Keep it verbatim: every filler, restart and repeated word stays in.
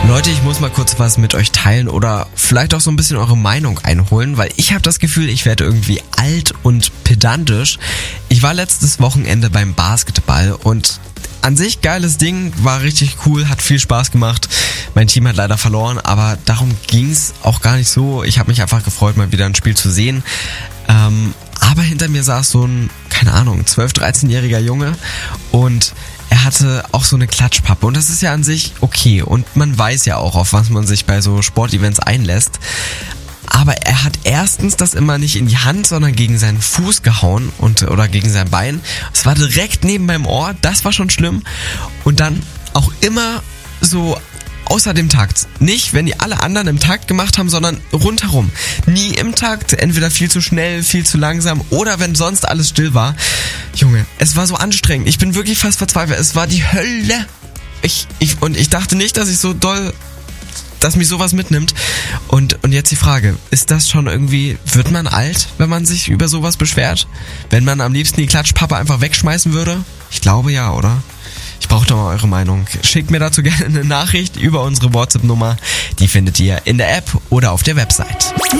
Leute, ich muss mal kurz was mit euch teilen oder vielleicht auch so ein bisschen eure Meinung einholen, weil ich habe das Gefühl, ich werde irgendwie alt und pedantisch. Ich war letztes Wochenende beim Basketball und an sich geiles Ding, war richtig cool, hat viel Spaß gemacht. Mein Team hat leider verloren, aber darum ging's auch gar nicht so. Ich habe mich einfach gefreut, mal wieder ein Spiel zu sehen. Ähm, aber hinter mir saß so ein, keine Ahnung, zwölf-, dreizehnjähriger Junge und er hatte auch so eine Klatschpappe und das ist ja an sich okay und man weiß ja auch, auf was man sich bei so Sportevents einlässt. Aber er hat erstens das immer nicht in die Hand, sondern gegen seinen Fuß gehauen und oder gegen sein Bein. Es war direkt neben meinem Ohr, das war schon schlimm. Und dann auch immer so außer dem Takt. Nicht, wenn die alle anderen im Takt gemacht haben, sondern rundherum. Nie im Takt, entweder viel zu schnell, viel zu langsam oder wenn sonst alles still war. Junge, es war so anstrengend. Ich bin wirklich fast verzweifelt. Es war die Hölle. Ich, ich, und ich dachte nicht, dass ich so doll, dass mich sowas mitnimmt. Und, und jetzt die Frage, ist das schon irgendwie, wird man alt, wenn man sich über sowas beschwert? Wenn man am liebsten die Klatschpappe einfach wegschmeißen würde? Ich glaube ja, oder? Ich brauche doch mal eure Meinung. Schickt mir dazu gerne eine Nachricht über unsere WhatsApp-Nummer. Die findet ihr in der App oder auf der Website.